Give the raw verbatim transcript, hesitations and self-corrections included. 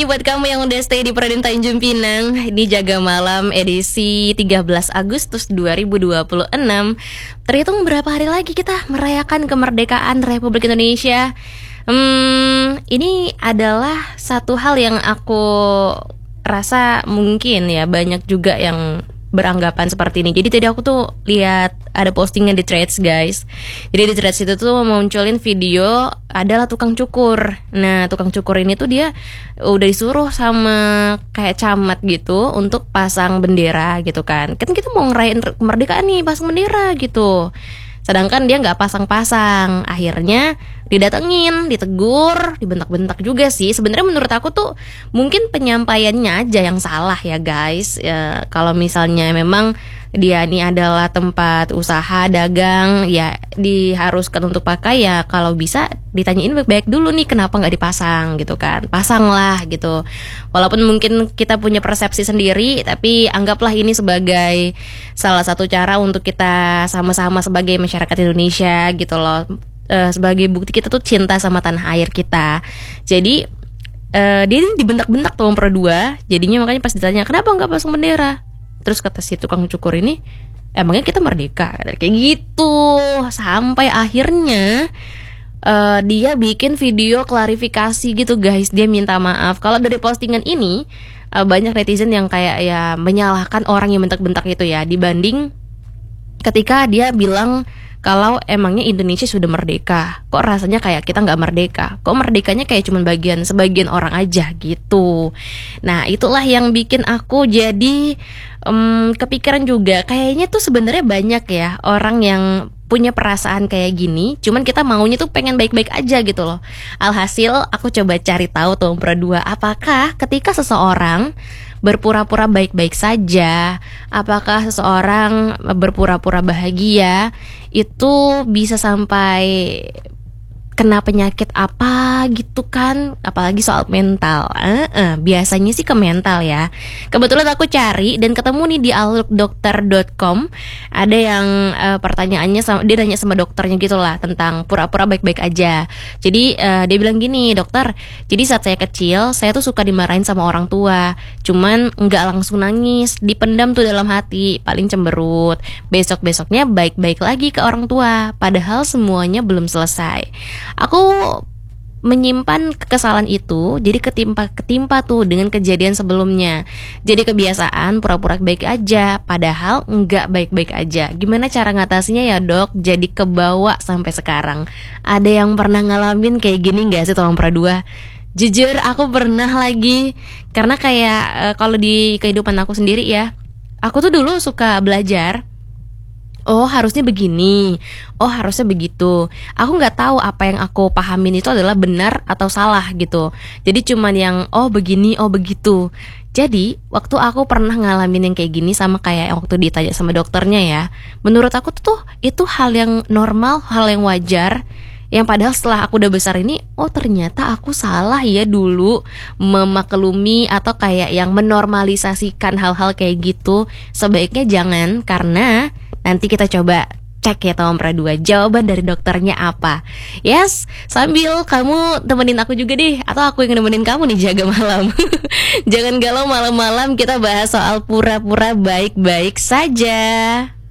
you buat kamu yang udah stay di Perudin Tanjung Pinang di Jaga Malam edisi tiga belas Agustus dua ribu dua puluh enam. Terhitung berapa hari lagi kita merayakan kemerdekaan Republik Indonesia. Hmm, ini adalah satu hal yang aku rasa mungkin ya banyak juga yang beranggapan seperti ini. Jadi tadi aku tuh lihat ada postingan di Threads, guys. Jadi di Threads itu tuh munculin video adalah tukang cukur. Nah, tukang cukur ini tuh dia udah disuruh sama kayak camat gitu untuk pasang bendera gitu kan. Kan kita mau ngerayain kemerdekaan nih, pasang bendera gitu. Sedangkan dia nggak pasang-pasang. Akhirnya didatengin, ditegur, dibentak-bentak juga sih. Sebenarnya menurut aku tuh mungkin penyampaiannya aja yang salah ya guys. Ya, kalau misalnya memang dia ini adalah tempat usaha dagang, ya diharuskan untuk pakai, ya kalau bisa ditanyain baik-baik dulu nih kenapa nggak dipasang gitu kan. Pasang lah gitu. Walaupun mungkin kita punya persepsi sendiri, tapi anggaplah ini sebagai salah satu cara untuk kita sama-sama sebagai masyarakat Indonesia gitu loh. Uh, sebagai bukti kita tuh cinta sama tanah air kita. Jadi uh, dia ini dibentak-bentak tuh Pro dua. Jadinya makanya pas ditanya kenapa nggak pasang bendera, terus kata si tukang cukur ini, emangnya kita merdeka? Kayak gitu. Sampai akhirnya uh, dia bikin video klarifikasi gitu guys. Dia minta maaf. Kalau dari postingan ini uh, banyak netizen yang kayak ya menyalahkan orang yang bentak-bentak itu ya, dibanding ketika dia bilang kalau emangnya Indonesia sudah merdeka, kok rasanya kayak kita nggak merdeka, kok merdekanya kayak cuma bagian sebagian orang aja gitu. Nah itulah yang bikin aku jadi um, kepikiran juga, kayaknya tuh sebenarnya banyak ya orang yang punya perasaan kayak gini, cuman kita maunya tuh pengen baik-baik aja gitu loh. Alhasil aku coba cari tahu tuh Pro dua, apakah ketika seseorang berpura-pura baik-baik saja, apakah seseorang berpura-pura bahagia itu bisa sampai kena penyakit apa gitu kan, apalagi soal mental. uh, uh, Biasanya sih ke mental ya. Kebetulan aku cari dan ketemu nih di outlook dokter dot com. Ada yang uh, pertanyaannya sama, dia nanya sama dokternya gitu lah tentang pura-pura baik-baik aja. Jadi uh, dia bilang gini, dokter, jadi saat saya kecil saya tuh suka dimarahin sama orang tua, cuman nggak langsung nangis, dipendam tuh dalam hati, paling cemberut. Besok-besoknya baik-baik lagi ke orang tua, padahal semuanya belum selesai. Aku menyimpan kekesalan itu, jadi ketimpa ketimpa tuh dengan kejadian sebelumnya. Jadi kebiasaan pura-pura baik aja, padahal enggak baik-baik aja. Gimana cara ngatasinya ya dok? Jadi kebawa sampai sekarang. Ada yang pernah ngalamin kayak gini nggak sih tolong Pro dua? Jujur aku pernah lagi, karena kayak e, kalau di kehidupan aku sendiri ya, aku tuh dulu suka belajar. Oh harusnya begini, oh harusnya begitu. Aku nggak tahu apa yang aku pahamin itu adalah benar atau salah gitu. Jadi cuman yang oh begini, oh begitu. Jadi waktu aku pernah ngalamin yang kayak gini, sama kayak yang waktu ditanya sama dokternya ya, menurut aku tuh itu hal yang normal, hal yang wajar. Yang padahal setelah aku udah besar ini, oh ternyata aku salah ya dulu memaklumi atau kayak yang menormalisasikan hal-hal kayak gitu. Sebaiknya jangan, karena nanti kita coba cek ya Tom Pro dua jawaban dari dokternya apa. Yes, sambil kamu temenin aku juga deh, atau aku yang nemenin kamu nih jaga malam. Jangan galau malam-malam, kita bahas soal pura-pura baik-baik saja.